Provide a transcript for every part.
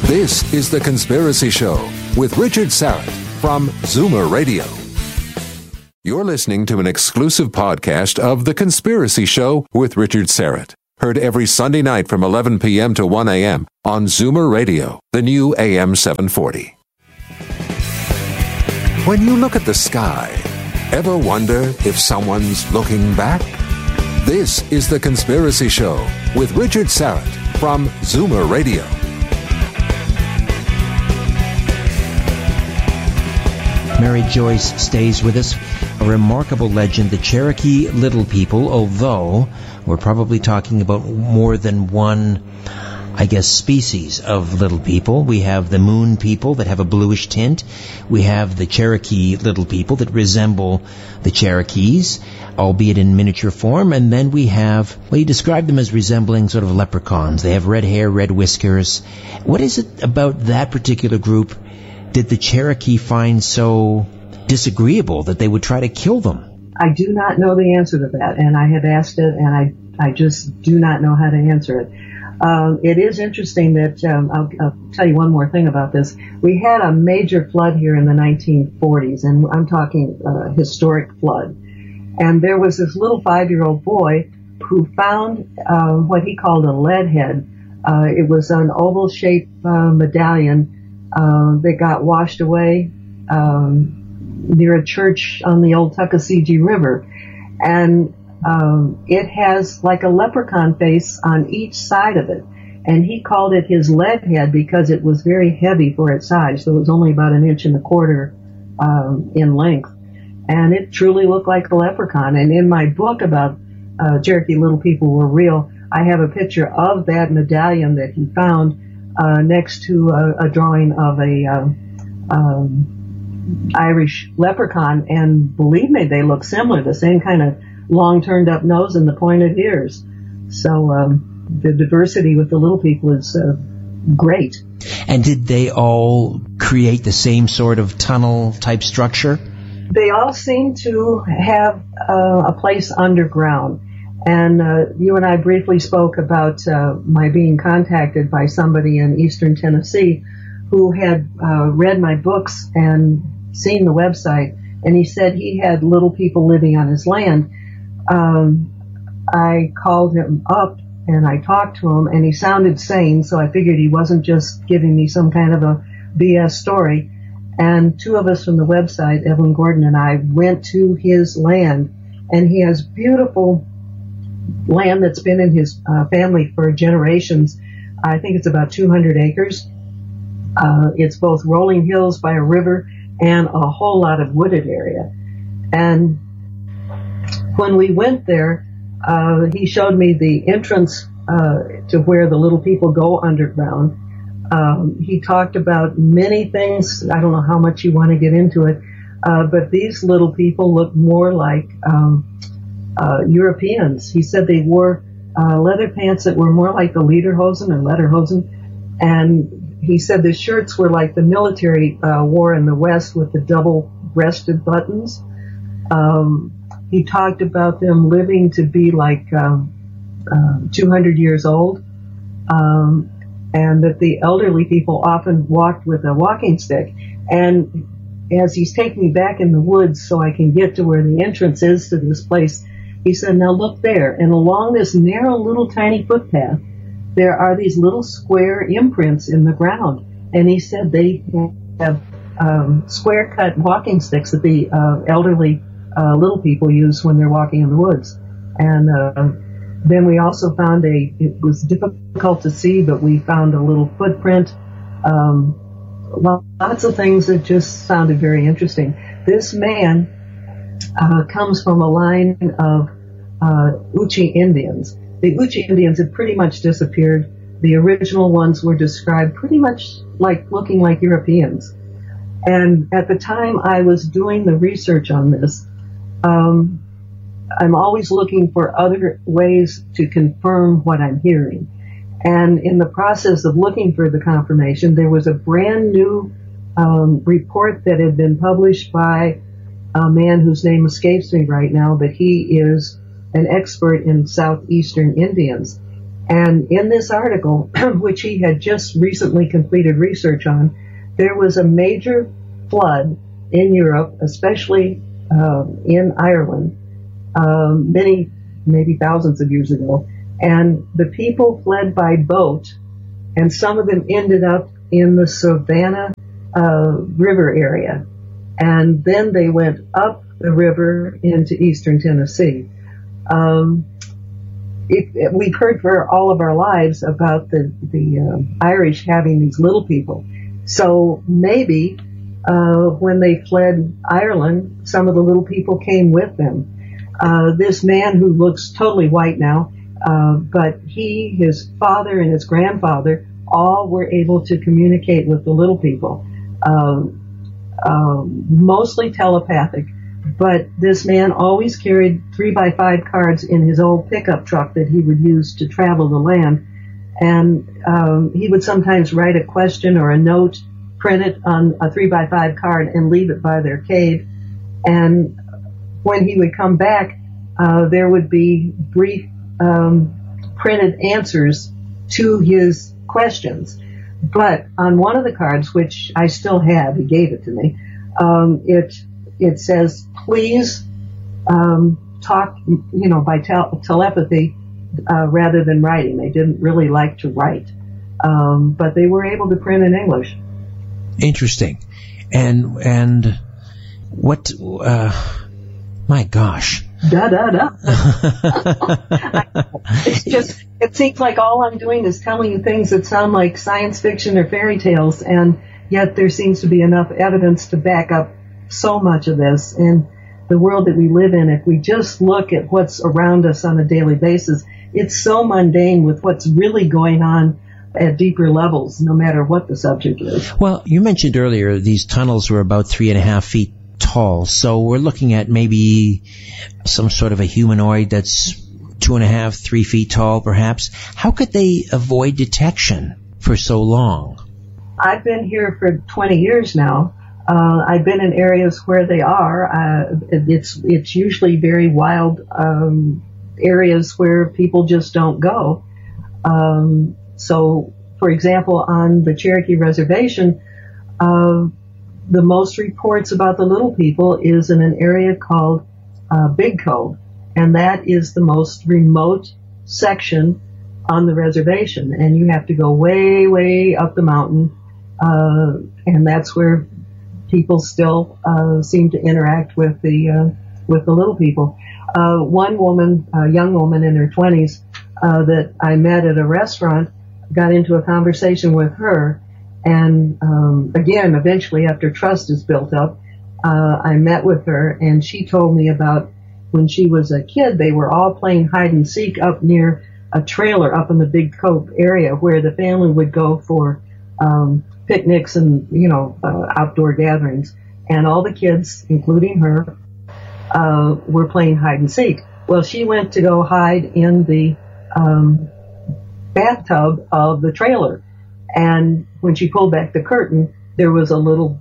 This is The Conspiracy Show with Richard Syrett from Zoomer Radio. You're listening to an exclusive podcast of The Conspiracy Show with Richard Syrett. Heard every Sunday night from 11 p.m. to 1 a.m. on Zoomer Radio, the new AM 740. When you look at the sky, ever wonder if someone's looking back? This is The Conspiracy Show with Richard Syrett from Zoomer Radio. Mary Joyce stays with us, a remarkable legend, the Cherokee Little People, although we're probably talking about more than one, species of little people. We have the Moon People that have a bluish tint. We have the Cherokee Little People that resemble the Cherokees, albeit in miniature form. And then we have, you describe them as resembling sort of leprechauns. They have red hair, red whiskers. What is it about that particular group did the Cherokee find so disagreeable that they would try to kill them? I do not know the answer to that, and I have asked it, and I just do not know how to answer it. It is interesting that, I'll tell you one more thing about this. We had a major flood here in the 1940s, and I'm talking historic flood. And there was this little 5-year-old boy who found what he called a lead head. It was an oval-shaped medallion that got washed away near a church on the old Tuckasegee River. And it has like a leprechaun face on each side of it. And he called it his lead head because it was very heavy for its size. So it was only about 1.25 inches in length. And it truly looked like a leprechaun. And in my book about Cherokee Little People Were Real, I have a picture of that medallion that he found next to a drawing of a Irish leprechaun, and believe me, they look similar. The same kind of long turned up nose and the pointed ears. So the diversity with the little people is great. And did they all create the same sort of tunnel type structure? They all seem to have a place underground. And you and I briefly spoke about my being contacted by somebody in eastern Tennessee who had read my books and seen the website, and he said he had little people living on his land. I called him up and I talked to him, and he sounded sane, so I figured he wasn't just giving me some kind of a BS story. And two of us from the website, Evelyn Gordon and I, went to his land, and he has beautiful land that's been in his family for generations. I think it's about 200 acres. It's both rolling hills by a river and a whole lot of wooded area. And when we went there, he showed me the entrance to where the little people go underground. He talked about many things. I don't know how much you want to get into it, but these little people look more like Europeans. He said they wore leather pants that were more like the lederhosen or lederhosen, and he said the shirts were like the military wore in the West with the double-breasted buttons. He talked about them living to be like 200 years old, and that the elderly people often walked with a walking stick. And as he's taking me back in the woods so I can get to where the entrance is to this place, he said, now look there. And along this narrow little tiny footpath, there are these little square imprints in the ground. And he said they have square cut walking sticks that the elderly little people use when they're walking in the woods. And then we also found it was difficult to see, but we found a little footprint. Lots of things that just sounded very interesting. This man comes from a line of Uchi Indians. The Uchi Indians had pretty much disappeared. The original ones were described pretty much like looking like Europeans. And at the time I was doing the research on this, I'm always looking for other ways to confirm what I'm hearing. And in the process of looking for the confirmation, there was a brand new report that had been published by a man whose name escapes me right now, but he is an expert in southeastern Indians. And in this article, which he had just recently completed research on, there was a major flood in Europe, especially in Ireland, many, maybe thousands of years ago. And the people fled by boat, and some of them ended up in the Savannah River area. And then they went up the river into eastern Tennessee. We've heard for all of our lives about the Irish having these little people. So maybe when they fled Ireland, some of the little people came with them. This man who looks totally white now, but he, his father, and his grandfather all were able to communicate with the little people, mostly telepathic. But this man always carried 3x5 cards in his old pickup truck that he would use to travel the land. And he would sometimes write a question or a note, print it on a 3x5 card, and leave it by their cave. And when he would come back, there would be brief printed answers to his questions. But on one of the cards, which I still have, he gave it to me, it says, please talk, by telepathy rather than writing. They didn't really like to write, but they were able to print in English. Interesting. And what? My gosh. It's just, it seems like all I'm doing is telling you things that sound like science fiction or fairy tales, and yet there seems to be enough evidence to back up so much of this. And the world that we live in, if we just look at what's around us on a daily basis, it's so mundane with what's really going on at deeper levels, no matter what the subject is. Well, you mentioned earlier these tunnels were about 3.5 feet tall, so we're looking at maybe some sort of a humanoid that's 2.5, 3 feet tall, perhaps. How could they avoid detection for so long? I've been here for 20 years now. I've been in areas where they are. It's usually very wild areas where people just don't go. So, for example, on the Cherokee Reservation, the most reports about the little people is in an area called Big Cove, and that is the most remote section on the reservation, and you have to go way, way up the mountain, and that's where people still seem to interact with the little people. One woman, a young woman in her 20s, that I met at a restaurant, got into a conversation with her, and again, eventually, after trust is built up, I met with her, and she told me about when she was a kid, they were all playing hide and seek up near a trailer up in the Big Cove area where the family would go for picnics and, outdoor gatherings. And all the kids, including her, were playing hide and seek. Well, she went to go hide in the bathtub of the trailer. And when she pulled back the curtain, there was a little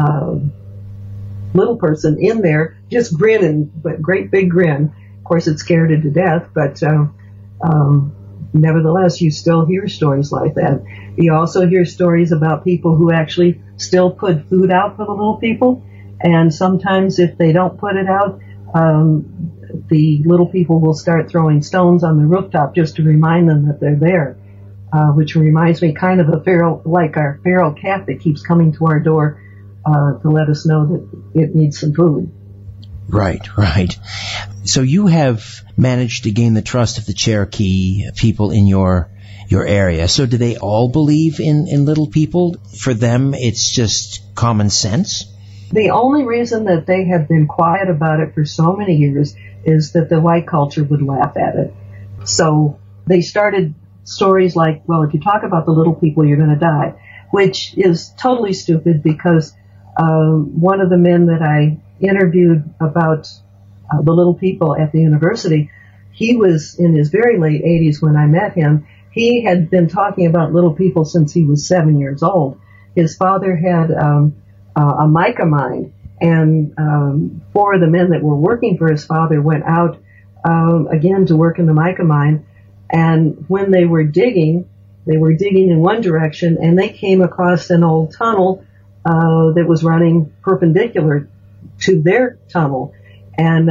person in there just grinning, but great big grin. Of course, it scared her to death, but nevertheless, you still hear stories like that. You also hear stories about people who actually still put food out for the little people, and sometimes if they don't put it out, the little people will start throwing stones on the rooftop just to remind them that they're there, which reminds me kind of our feral cat that keeps coming to our door to let us know that it needs some food. Right. So you have managed to gain the trust of the Cherokee people in your area. So do they all believe in little people? For them, it's just common sense? The only reason that they have been quiet about it for so many years is that the white culture would laugh at it. So they started stories like, well, if you talk about the little people, you're going to die, which is totally stupid because one of the men that I interviewed about the little people at the university, he was in his very late 80s when I met him. He had been talking about little people since he was 7 years old. His father had a mica mine, and 4 of the men that were working for his father went out again to work in the mica mine, And when they were digging in one direction, and they came across an old tunnel that was running perpendicular to their tunnel. And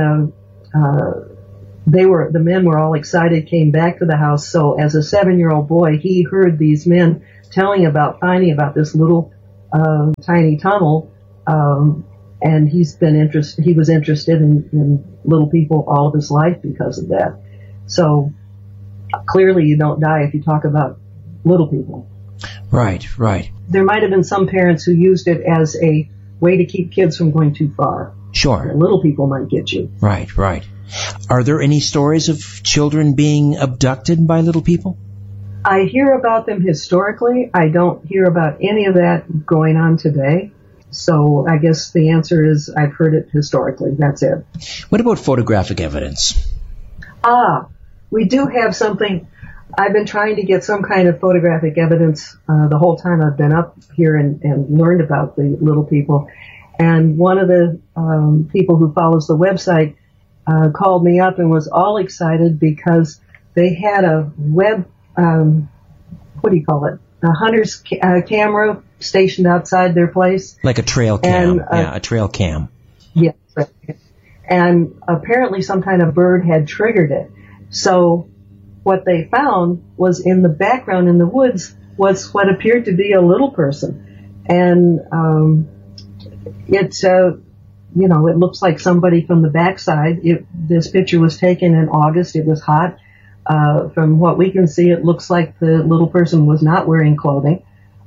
the men were all excited, came back to the house. So as a 7-year-old boy, he heard these men finding about this little tiny tunnel, and he was interested in little people all of his life because of that. So clearly you don't die if you talk about little people. Right. There might have been some parents who used it as a way to keep kids from going too far. Sure. Little people might get you. Right. Are there any stories of children being abducted by little people? I hear about them historically. I don't hear about any of that going on today. So I guess the answer is I've heard it historically. That's it. What about photographic evidence? We do have something. I've been trying to get some kind of photographic evidence the whole time I've been up here and learned about the little people. And one of the people who follows the website called me up and was all excited because they had a a hunter's camera stationed outside their place. Like a trail cam, a trail cam. Yes. And apparently some kind of bird had triggered it. So what they found was in the background in the woods was what appeared to be a little person. And it looks like somebody from the backside. This picture was taken in August. It was hot. From what we can see, it looks like the little person was not wearing clothing.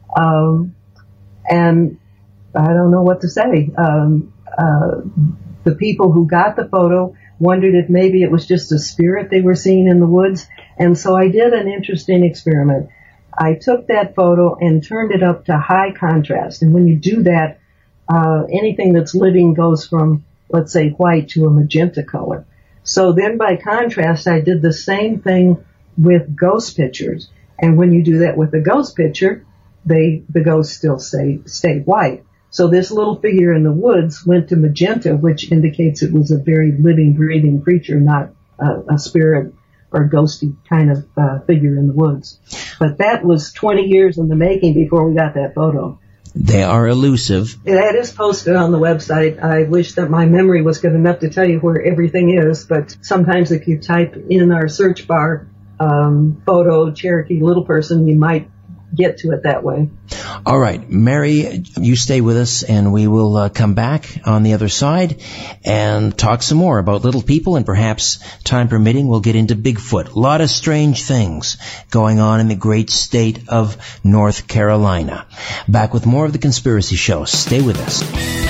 And I don't know what to say. The people who got the photo wondered if maybe it was just a spirit they were seeing in the woods. And so I did an interesting experiment. I took that photo and turned it up to high contrast. And when you do that, anything that's living goes from, let's say, white to a magenta color. So then by contrast, I did the same thing with ghost pictures. And when you do that with a ghost picture, the ghosts still stay white. So this little figure in the woods went to magenta, which indicates it was a very living, breathing creature, not a spirit or ghosty kind of figure in the woods. But that was 20 years in the making before we got that photo. They are elusive. That is posted on the website. I wish that my memory was good enough to tell you where everything is, but sometimes if you type in our search bar, photo Cherokee little person, you might get to it that way. All right, Mary, you stay with us, and we will come back on the other side and talk some more about little people, and perhaps, time permitting, we'll get into Bigfoot. A lot of strange things going on in the great state of North Carolina. Back with more of The Conspiracy Show. Stay with us.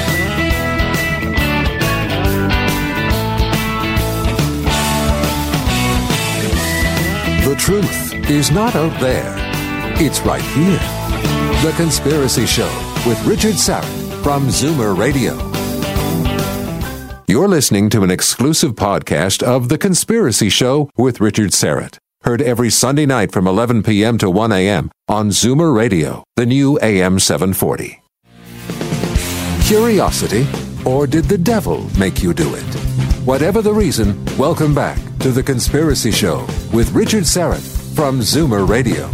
The truth is not out there. It's right here. The Conspiracy Show with Richard Syrett from Zoomer Radio. You're listening to an exclusive podcast of The Conspiracy Show with Richard Syrett. Heard every Sunday night from 11 p.m. to 1 a.m. on Zoomer Radio, the new AM 740. Curiosity, or did the devil make you do it? Whatever the reason, welcome back to The Conspiracy Show with Richard Syrett from Zoomer Radio.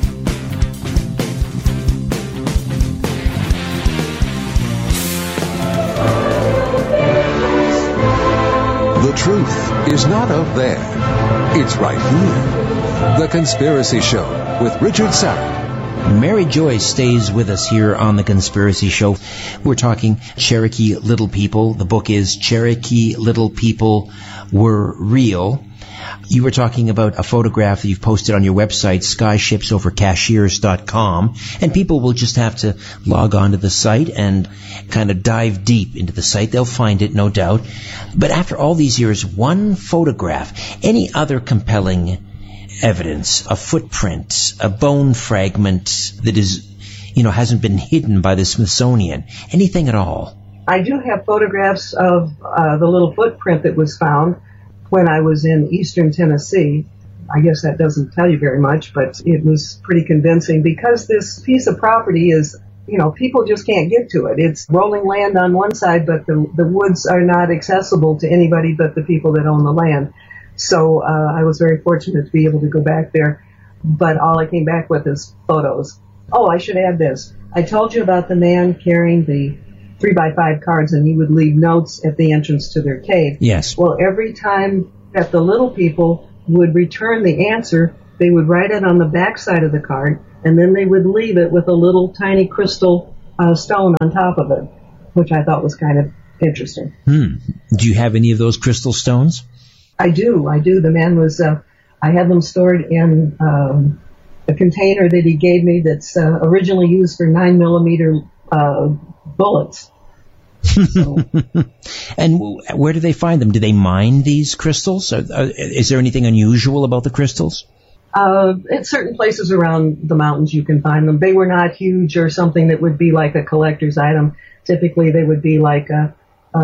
The truth is not out there. It's right here. The Conspiracy Show with Richard Syrett. Mary Joyce stays with us here on The Conspiracy Show. We're talking Cherokee Little People. The book is Cherokee Little People Were Real. You were talking about a photograph that you've posted on your website, skyshipsovercashiers.com, and people will just have to log on to the site and kind of dive deep into the site. They'll find it, no doubt. But after all these years, one photograph, any other compelling evidence, a footprint, a bone fragment that is, hasn't been hidden by the Smithsonian, anything at all? I do have photographs of the little footprint that was found when I was in eastern Tennessee. I guess that doesn't tell you very much, but it was pretty convincing because this piece of property is, people just can't get to it. It's rolling land on one side, but the woods are not accessible to anybody but the people that own the land. So I was very fortunate to be able to go back there. But all I came back with is photos. Oh, I should add this. I told you about the man carrying the 3x5 cards, and he would leave notes at the entrance to their cave. Yes. Well, every time that the little people would return the answer, they would write it on the back side of the card, and then they would leave it with a little tiny crystal stone on top of it, which I thought was kind of interesting. Do you have any of those crystal stones? I do. The man was, I had them stored in a container that he gave me that's originally used for 9mm bullets. So. And where do they find them? Do they mine these crystals? Is there anything unusual about the crystals? At certain places around the mountains you can find them. They were not huge or something that would be like a collector's item. Typically they would be like a,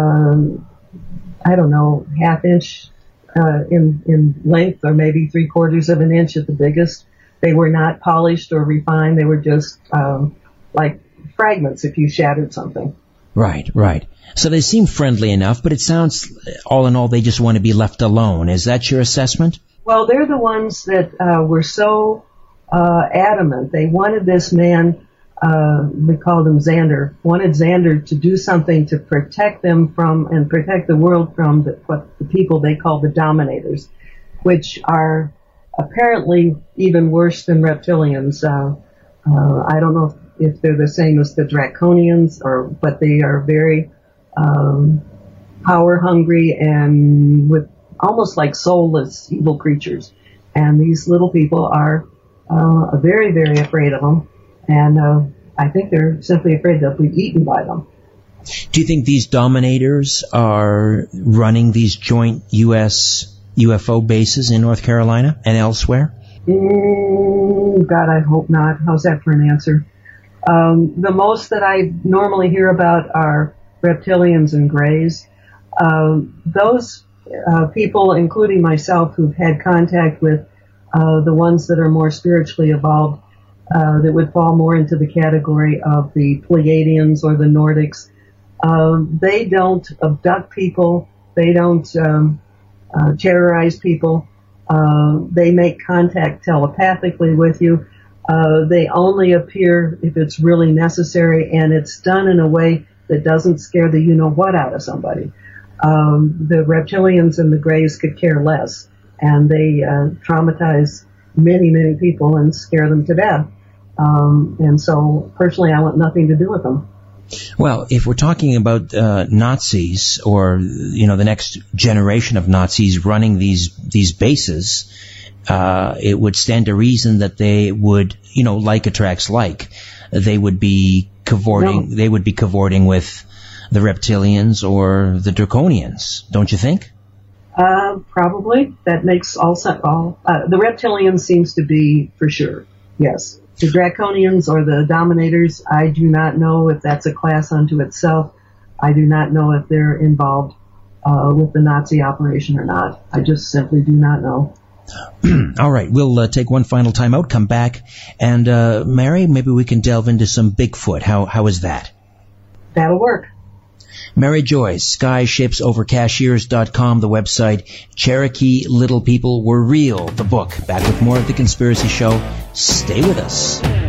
I don't know, ½ inch in length, or maybe 3/4 of an inch at the biggest. They were not polished or refined. They were just like fragments if you shattered something. Right. So they seem friendly enough, but it sounds, all in all, they just want to be left alone. Is that your assessment? Well, they're the ones that were so adamant. They wanted this man, we called him Xander, wanted Xander to do something to protect them from, and protect the world from what the people they call the Dominators, which are apparently even worse than reptilians. I don't know if they're the same as the Draconians, but they are very power hungry and with almost like soulless evil creatures. And these little people are very, very afraid of them. And I think they're simply afraid they'll be eaten by them. Do you think these Dominators are running these joint U.S. UFO bases in North Carolina and elsewhere? God, I hope not. How's that for an answer? The most that I normally hear about are reptilians and greys. Those people, including myself, who've had contact with the ones that are more spiritually evolved, that would fall more into the category of the Pleiadians or the Nordics, they don't abduct people. They don't terrorize people. They make contact telepathically with you. They only appear if it's really necessary, and it's done in a way that doesn't scare the you-know-what out of somebody. The reptilians and the greys could care less, and they traumatize many, many people and scare them to death. And so, personally, I want nothing to do with them. Well, if we're talking about Nazis, or the next generation of Nazis running these bases, it would stand to reason that they would, like attracts like. They would be cavorting. No. They would be cavorting with the reptilians or the Draconians, don't you think? Probably. That makes the reptilians seems to be for sure. Yes. The Draconians or the Dominators, I do not know if that's a class unto itself. I do not know if they're involved with the Nazi operation or not. I just simply do not know. All right, we'll take one final time out, come back, and Mary, maybe we can delve into some Bigfoot. How is that? That'll work. Mary Joyce, SkyShipsOverCashiers.com, the website. Cherokee Little People Were Real, the book. Back with more of The Conspiracy Show. Stay with us.